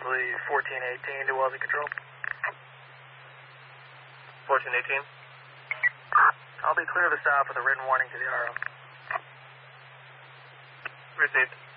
possibly 1418 to Wellesley Control. 1418. I'll be clear of the stop with a written warning to the RO. Received.